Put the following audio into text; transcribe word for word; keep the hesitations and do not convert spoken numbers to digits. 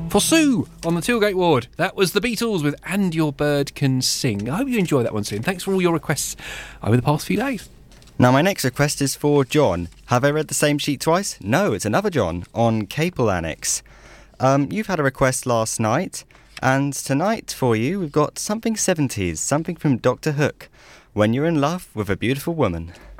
For Sue on the Tilgate Ward. That was the Beatles with And Your Bird Can Sing. I hope you enjoy that one soon. Thanks for all your requests over the past few days. Now my next request is for John. Have I read the same sheet twice? No, it's another John on Capel Annex. Um, you've had a request last night, and tonight for you we've got something seventies, something from Doctor Hook, When You're in Love with a Beautiful Woman.